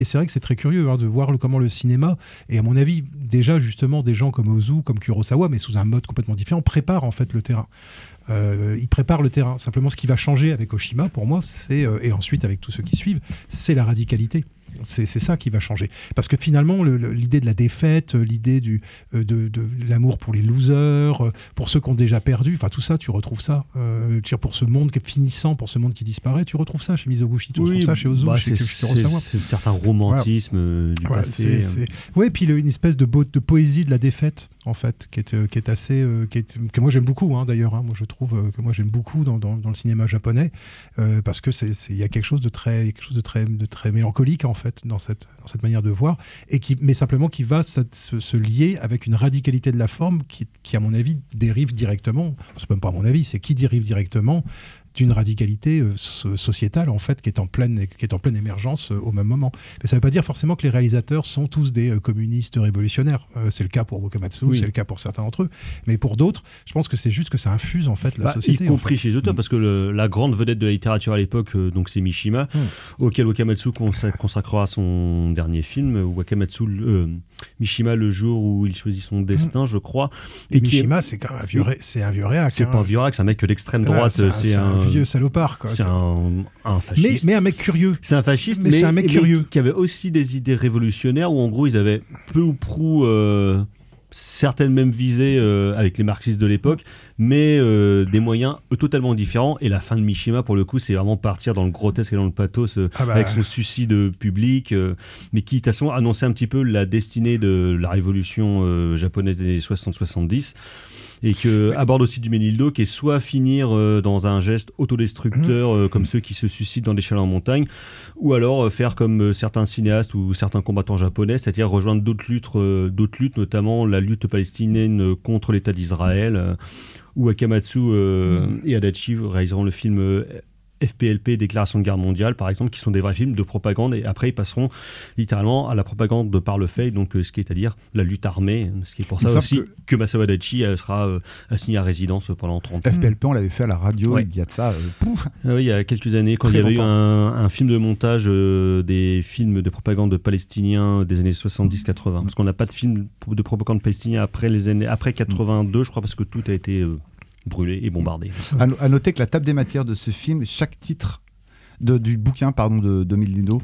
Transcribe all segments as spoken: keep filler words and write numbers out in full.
Et c'est vrai que c'est très curieux hein, de voir le, comment le cinéma, et à mon avis, déjà justement des gens comme Ozu, comme Kurosawa, mais sous un mode complètement différent, préparent en fait le terrain. Euh, ils préparent le terrain. Simplement, ce qui va changer avec Oshima, pour moi, c'est, euh, et ensuite avec tous ceux qui suivent, c'est la radicalité. C'est, c'est ça qui va changer. Parce que finalement, le, le, l'idée de la défaite, l'idée du, euh, de, de l'amour pour les losers, euh, pour ceux qui ont déjà perdu, enfin tout ça, tu retrouves ça. Euh, pour ce monde qui est finissant, pour ce monde qui disparaît, tu retrouves ça chez Mizoguchi, tu oui, retrouves ça chez Ozu, bah, chez Kurosawa. C'est, c'est un certain romantisme voilà. du voilà, passé. C'est, c'est... Ouais, puis une espèce de, beau, de poésie de la défaite, en fait, qui est, qui est assez... Euh, qui est, que moi j'aime beaucoup, hein, d'ailleurs. Hein, moi je trouve euh, que moi j'aime beaucoup dans, dans, dans le cinéma japonais, euh, parce que c'est, c'est, y a quelque chose de très, quelque chose de très, de très mélancolique, en fait, dans cette... dans cette manière de voir, et qui, mais simplement qui va se, se, se lier avec une radicalité de la forme qui, qui, à mon avis, dérive directement, c'est même pas à mon avis, c'est qui dérive directement d'une radicalité euh, sociétale en fait qui est en pleine qui est en pleine émergence euh, au même moment. Mais ça ne veut pas dire forcément que les réalisateurs sont tous des euh, communistes révolutionnaires. Euh, c'est le cas pour Wakamatsu, oui. c'est le cas pour certains d'entre eux. Mais pour d'autres, je pense que c'est juste que ça infuse en fait la bah, société. Y compris en fait. chez les auteurs, mmh. parce que le, la grande vedette de la littérature à l'époque, euh, donc c'est Mishima, mmh. auquel Wakamatsu consac- consacrera son dernier film, Wakamatsu, euh, Mishima le jour où il choisit son destin, mmh. je crois. Et, et Mishima, est... c'est quand même un vieux, ré... c'est un vieux réac. C'est hein. pas un vieux réac, c'est un mec d'extrême droite. Ah, c'est, un, c'est, c'est un, un vieux salopard. Quoi. C'est un, un fasciste. Mais, mais un mec curieux. C'est un fasciste, mais, mais c'est un mec mais curieux. Qui avait aussi des idées révolutionnaires où en gros ils avaient peu ou prou euh, certaines mêmes visées euh, avec les marxistes de l'époque, mais euh, des moyens totalement différents. Et la fin de Mishima, pour le coup, c'est vraiment partir dans le grotesque et dans le pathos euh, ah bah. avec son suicide public, euh, mais qui, de toute façon, annonçait un petit peu la destinée de la révolution euh, japonaise des années soixante soixante-dix. Et que aborde aussi du Ménildo, qui est soit finir euh, dans un geste autodestructeur mmh. euh, comme ceux qui se suicident dans des chalets en montagne, ou alors euh, faire comme euh, certains cinéastes ou certains combattants japonais, c'est-à-dire rejoindre d'autres luttes, euh, d'autres luttes, notamment la lutte palestinienne contre l'État d'Israël, euh, où Akamatsu euh, mmh. et Adachi réaliseront le film euh, F P L P, Déclaration de guerre mondiale, par exemple, qui sont des vrais films de propagande, et après ils passeront littéralement à la propagande de par le fait, donc euh, ce qui est à dire la lutte armée, ce qui est pour ça aussi que, que Masao Adachi euh, sera euh, assigné à résidence pendant trente ans. F P L P, on l'avait fait à la radio, ouais. il y a de ça. Euh, ah oui, il y a quelques années, quand Très il y avait longtemps. eu un, un film de montage euh, des films de propagande palestiniens des années soixante-dix quatre-vingts, parce qu'on n'a pas de film de propagande palestinien après les années après quatre-vingt-deux, je crois, parce que tout a été euh, brûlé et bombardé. À, à noter que la table des matières de ce film, chaque titre de, du bouquin pardon, de, de Ménildo,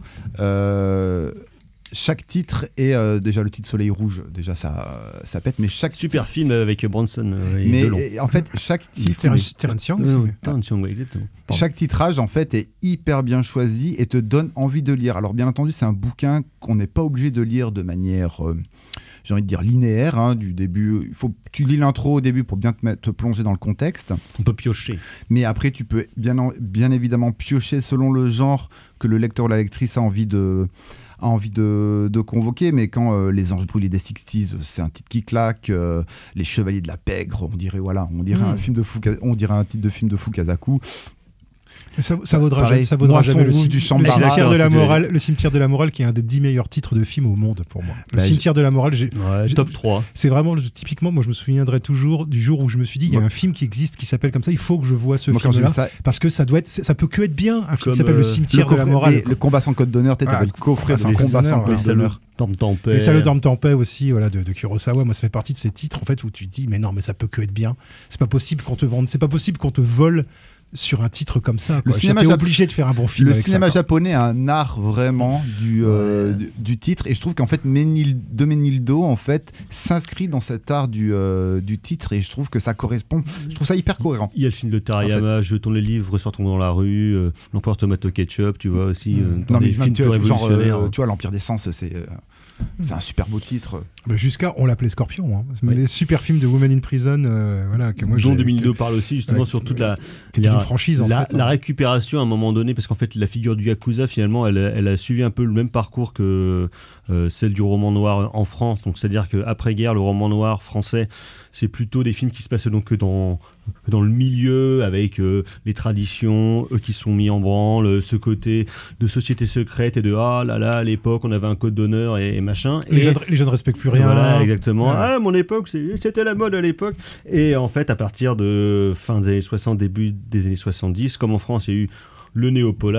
euh, chaque titre est euh, déjà le titre Soleil Rouge, déjà ça, ça pète, mais chaque super titre, film avec Bronson euh, et mais Delon. Et, en fait chaque titre Terence Young, euh, Terence Young, exactement. Chaque titrage en fait est hyper bien choisi et te donne envie de lire. Alors bien entendu c'est un bouquin qu'on n'est pas obligé de lire de manière euh, j'ai envie de dire linéaire, hein, du début. Il faut tu lis l'intro au début pour bien te, mettre, te plonger dans le contexte. On peut piocher. Mais après, tu peux bien, bien évidemment piocher selon le genre que le lecteur ou la lectrice a envie de, a envie de, de convoquer. Mais quand euh, Les Anges brûlés des sixties, c'est un titre qui claque. Euh, Les Chevaliers de la Pègre, on dirait, voilà, on dirait, mmh. un, film de Fuka, on dirait un titre de film de Fukasaku. Ça, ça vaudra Pareil, jamais, ça vaudra jamais le, du le, cimetière de la morale, le cimetière de la morale qui est un des dix meilleurs titres de film au monde pour moi. Le bah, cimetière je... de la morale, j'ai, ouais, j'ai, top trois. C'est vraiment typiquement, moi je me souviendrai toujours du jour où je me suis dit il y a un film qui existe qui s'appelle comme ça, il faut que je vois ce film-là ça... parce que ça doit être, ça peut que être bien un film comme qui s'appelle euh, Le cimetière le de la morale. Le combat sans code d'honneur, peut-être ah, le coffret ah, sans combat sans code d'honneur. Les salauds dorment en paix aussi, voilà, de, de Kurosawa. Moi, ça fait partie de ces titres en fait où tu te dis mais non, mais ça peut que être bien. C'est pas possible qu'on te vende, c'est pas possible qu'on te vole sur un titre comme ça. Quoi. Le cinéma J'étais obligé de faire un bon film. Le avec cinéma ça, japonais a un art vraiment du, euh, ouais. du, du titre, et je trouve qu'en fait Ménil, de Ménildo en fait s'inscrit dans cet art du, euh, du titre, et je trouve que ça correspond. Je trouve ça hyper cohérent. Il y a le film de Tarayama, en fait. Je tourne les livres, sortons dans la rue, euh, l'Empereur Tomato Ketchup, tu vois aussi. Euh, non mais des films tu, genre, euh, hein. tu vois l'Empire des Sens, c'est. Euh, C'est un super beau titre. Bah jusqu'à, on l'appelait Scorpion. Hein. Oui. Super film de Woman in Prison, euh, voilà, que moi. Dont Ménildo parle aussi justement ouais, sur toute la. Qui était une franchise en la, fait. La hein. récupération à un moment donné, parce qu'en fait la figure du yakuza finalement, elle, elle a suivi un peu le même parcours que euh, celle du roman noir en France. Donc c'est-à-dire qu'après guerre, le roman noir français, c'est plutôt des films qui se passent donc dans dans le milieu avec euh, les traditions euh, qui sont mis en branle, ce côté de société secrète et de ah là là à l'époque on avait un code d'honneur et, et machin. Les, et, jeunes, les jeunes respectent plus rien. Voilà exactement. Ouais. Ah mon époque c'est, c'était la mode à l'époque. Et en fait à partir de fin des années soixante, début des années soixante-dix, comme en France il y a eu le néo-polar,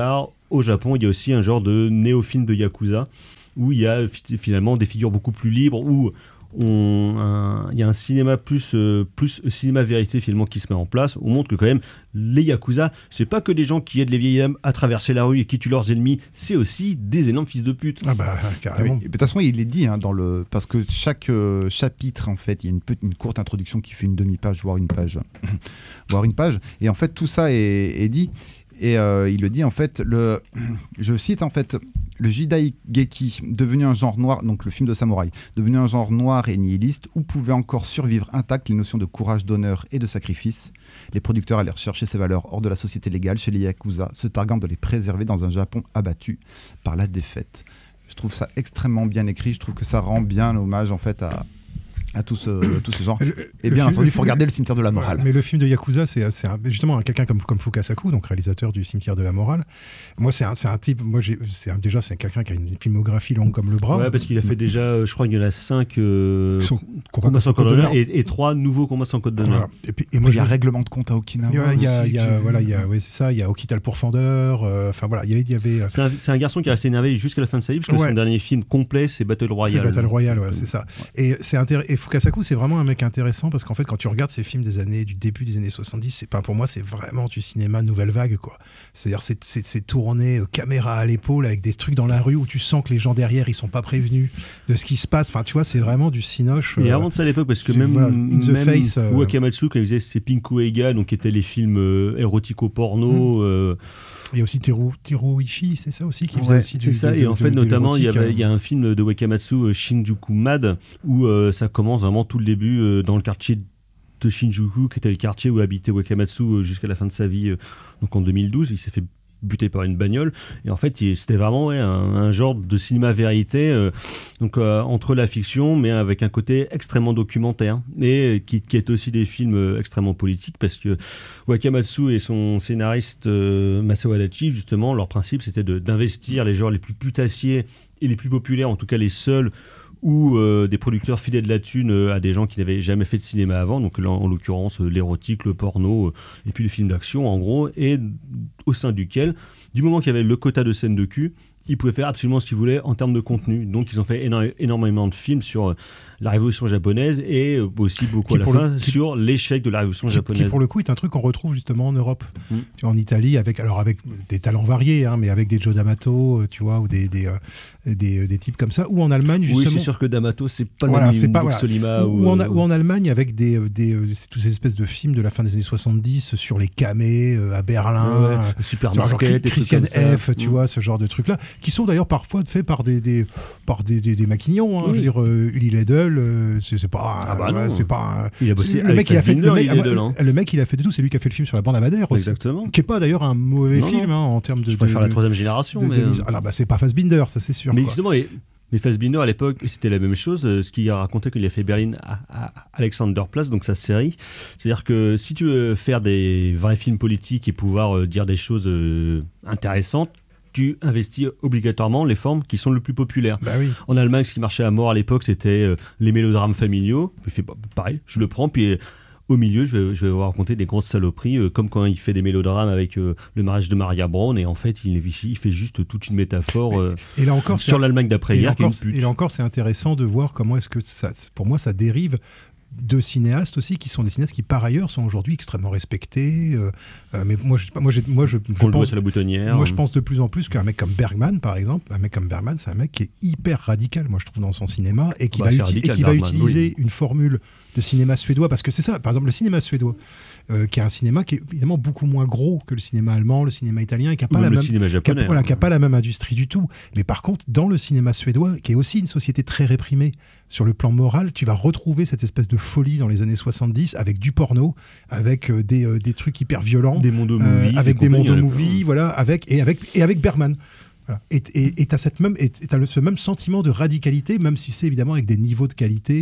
au Japon, il y a aussi un genre de néo-film de Yakuza, où il y a finalement des figures beaucoup plus libres, où on, un, il y a un cinéma plus, euh, plus cinéma vérité finalement qui se met en place. On montre que quand même les Yakuza, c'est pas que des gens qui aident les vieilles dames à traverser la rue et qui tuent leurs ennemis, c'est aussi des énormes fils de pute. Ah bah carrément. Oui. De toute façon, il est dit hein, dans le parce que chaque euh, chapitre en fait, il y a une, petite, une courte introduction qui fait une demi-page, voire une page, voire une page. Et en fait, tout ça est, est dit. Et euh, il le dit en fait, le, je cite en fait, le Jidaigeki, devenu un genre noir, donc le film de samouraï, devenu un genre noir et nihiliste, où pouvaient encore survivre intactes les notions de courage, d'honneur et de sacrifice. Les producteurs allaient chercher ces valeurs hors de la société légale chez les Yakuza, se targuant de les préserver dans un Japon abattu par la défaite. Je trouve ça extrêmement bien écrit, je trouve que ça rend bien hommage en fait à... à tout ce, tout ce genre. Le, et bien entendu, il faut regarder le cimetière de la morale. Ouais, mais le film de Yakuza, c'est, c'est un, justement quelqu'un comme, comme Fukasaku, donc réalisateur du cimetière de la morale. Moi, c'est un, c'est un type, moi, j'ai, c'est un, déjà, c'est quelqu'un qui a une filmographie longue comme le bras. Ouais, parce qu'il a fait déjà, je crois qu'il y en a cinq euh, combats sans code d'honneur et, et trois nouveaux combats sans code d'honneur. Voilà. Et puis, et moi, il y a je... règlement de compte à Okinawa. Il y a, il y a, voilà, il y a, ouais, c'est ça, il y a Okita le pourfendeur. Enfin, euh, voilà, il y avait. Il y avait c'est, un, c'est un garçon qui est resté énervé jusqu'à la fin de sa vie, parce que ouais. son dernier film complet, c'est Battle Royale. C'est Battle Royale, ouais, c'est ça. Ouais. Et, c'est intér... et Fukasaku, c'est vraiment un mec intéressant parce qu'en fait, quand tu regardes ces films des années, du début des années soixante-dix, c'est pas, pour moi, c'est vraiment du cinéma nouvelle vague, quoi. C'est-à-dire, c'est, c'est, c'est tourné euh, caméra à l'épaule avec des trucs dans la rue où tu sens que les gens derrière, ils sont pas prévenus de ce qui se passe. Enfin, tu vois, c'est vraiment du cinoche. Euh, et avant de ça à l'époque, parce que du, même, voilà, In the même Face, euh... Wakamatsu, quand il faisait ses Pinku Eiga, donc qui étaient les films euh, érotico-porno. Mmh. Euh... Il y a aussi Teru, Teru Ishii, c'est ça aussi, qui faisait ouais, aussi du. C'est ça, de, et en de, fait, de, notamment, il y, avait, il y a un film de Wakamatsu, Shinjuku Mad, où euh, ça commence vraiment tout le début euh, dans le quartier de Shinjuku, qui était le quartier où habitait Wakamatsu euh, jusqu'à la fin de sa vie, euh, donc en deux mille douze. Il s'est fait buté par une bagnole, et en fait il, c'était vraiment ouais, un, un genre de cinéma vérité, euh, donc euh, entre la fiction mais avec un côté extrêmement documentaire, et qui, qui est aussi des films euh, extrêmement politiques, parce que Wakamatsu et son scénariste euh, Masao Adachi, justement, leur principe c'était de, d'investir les genres les plus putassiers et les plus populaires, en tout cas les seuls ou euh, des producteurs filaient de la thune euh, à des gens qui n'avaient jamais fait de cinéma avant, donc là, en l'occurrence euh, l'érotique, le porno, euh, et puis le film d'action en gros, et au sein duquel, du moment qu'il y avait le quota de scènes de cul, ils pouvaient faire absolument ce qu'ils voulaient en termes de contenu. Donc ils ont fait éno- énormément de films sur euh, la révolution japonaise, et euh, aussi beaucoup qui à la fin le, qui, sur l'échec de la révolution qui, japonaise. Qui pour le coup est un truc qu'on retrouve justement en Europe, mmh. tu vois, en Italie, avec, alors avec des talents variés, hein, mais avec des Joe D'Amato, tu vois, ou des, des, euh, des, des types comme ça, ou en Allemagne justement. Oui, c'est sûr que D'Amato, c'est pas voilà, le c'est même pas, voilà. Solima, ou, ou, ou, en, euh, ou en Allemagne avec des, des, des toutes ces espèces de films de la fin des années soixante-dix sur les camés euh, à Berlin, ouais, euh, Supermarket, Christian F, tu mmh. vois, ce genre de trucs là, qui sont d'ailleurs parfois faits par des, des, par des, des, des maquignons, hein, oui. Je veux dire, euh, Uli Ledel, euh, c'est, c'est pas, ah bah ouais, c'est pas. Un, il a bossé le mec, il a fait le mec, Ledel, hein. le mec, il a fait de tout, c'est lui qui a fait le film sur la bande à Madère aussi. Exactement. Qui est pas d'ailleurs un mauvais non, film non. Hein, en termes de. Je préfère de, la troisième génération. De, mais de, euh... alors bah c'est pas Fassbinder, ça c'est sûr. Mais quoi. justement, et, mais Fassbinder à l'époque, c'était la même chose. Euh, ce qu'il a raconté qu'il a fait Berlin à, à Alexanderplatz, donc sa série. C'est-à-dire que si tu veux faire des vrais films politiques et pouvoir euh, dire des choses euh, intéressantes, tu investis obligatoirement les formes qui sont le plus populaires. Bah oui. En Allemagne, ce qui marchait à mort à l'époque, c'était euh, les mélodrames familiaux. Je fais pareil, je le prends, puis euh, au milieu, je vais, je vais vous raconter des grosses saloperies, euh, comme quand il fait des mélodrames avec euh, le mariage de Maria Braun, et en fait, il, il fait juste toute une métaphore euh, et là encore, sur l'Allemagne d'après-guerre. Et là encore, c'est intéressant de voir comment est-ce que ça, pour moi, ça dérive de cinéastes aussi, qui sont des cinéastes qui par ailleurs sont aujourd'hui extrêmement respectés, euh, euh, mais moi je, moi, j'ai, moi je, je pense, la boutonnière. moi je pense de plus en plus qu'un mec comme Bergman par exemple, un mec comme Bergman, c'est un mec qui est hyper radical, moi je trouve, dans son cinéma, et qui bah, va, uti- radical, et qui va Bergman, utiliser oui. une formule de cinéma suédois, parce que c'est ça, par exemple le cinéma suédois, euh, qui est un cinéma qui est évidemment beaucoup moins gros que le cinéma allemand, le cinéma italien, et qui n'a pas, la même, qui a, voilà, qui a pas la même industrie du tout. Mais par contre, dans le cinéma suédois, qui est aussi une société très réprimée sur le plan moral, tu vas retrouver cette espèce de folie dans les années soixante-dix, avec du porno, avec euh, des, euh, des trucs hyper violents, des mondes euh, avec des mondes movies, voilà, avec, et, avec, et avec Bergman. Voilà. Et tu as ce même sentiment de radicalité, même si c'est évidemment avec des niveaux de qualité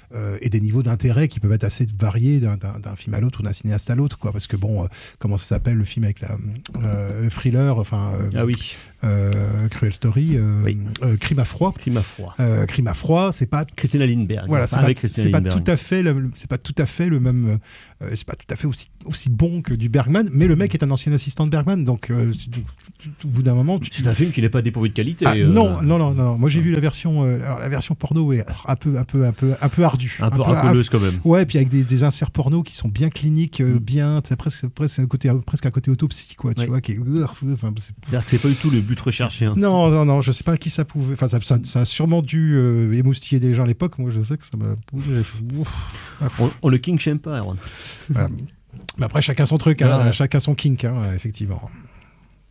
euh, et des niveaux d'intérêt qui peuvent être assez variés d'un, d'un, d'un film à l'autre ou d'un cinéaste à l'autre, quoi. Parce que bon, euh, comment ça s'appelle le film avec la euh, Thriller, enfin euh, Ah oui. euh, Cruel Story, euh, Oui. euh, Crime à froid. Crime à froid. Euh, Crime à froid, c'est pas Christina Lindbergh. voilà, Enfin, c'est pas, avec Christina c'est pas Lindbergh. tout à fait, le, c'est pas tout à fait le même, euh, c'est pas tout à fait aussi aussi bon que du Bergman, mais le mec est un ancien assistant de Bergman, donc euh, au bout d'un moment, tu, C'est un film qui n'est pas dépourvu de qualité. ah, euh, non, non, non, non. Moi j'ai vu la version, euh, alors la version porno est un peu, un peu, un peu, un peu ardue, Un peu racoleuse quand même. Ouais, puis avec des, des inserts porno qui sont bien cliniques, euh, Mm. bien, c'est presque, presque un côté, presque un côté autopsie, quoi, tu Oui. vois, qui est, enfin, c'est- C'est-à-dire que c'est pas du tout le but recherché. Hein. non, non, non, je sais pas à qui ça pouvait, enfin, ça, ça, ça a sûrement dû euh, émoustiller des gens à l'époque. Moi, je sais que ça m'a. J'ai fait, ouf, ah, On, on le king shame pas, Aaron. voilà. Mais après, chacun son truc, hein, Voilà. chacun son kink, hein, effectivement.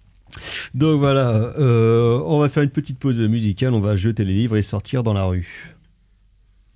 Donc voilà, euh, on va faire une petite pause musicale, on va jeter les livres et sortir dans la rue.